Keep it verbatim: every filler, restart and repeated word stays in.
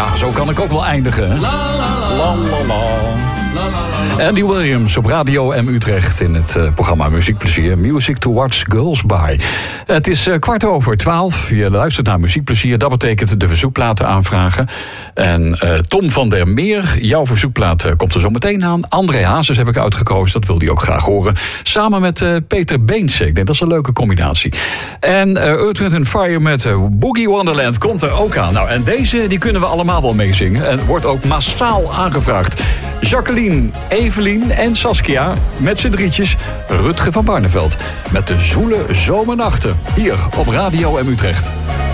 Ja, zo kan ik ook wel eindigen. Hè? La, la, la. Andy Williams op Radio M Utrecht in het uh, programma Muziekplezier. Music to Watch Girls By. Het is uh, kwart over twaalf. Je luistert naar Muziekplezier. Dat betekent de verzoekplaten aanvragen. En uh, Tom van der Meer, jouw verzoekplaat uh, komt er zo meteen aan. André Hazes heb ik uitgekozen, dat wil hij ook graag horen. Samen met uh, Peter Beense. Ik denk dat is een leuke combinatie. En uh, Earth, Wind and Fire met uh, Boogie Wonderland komt er ook aan. Nou, en deze die kunnen we allemaal wel meezingen. En wordt ook massaal aangevraagd. Jacqueline, Evelien en Saskia met z'n drietjes. Rutger van Barneveld met de zoele zomernachten. Hier op Radio M Utrecht.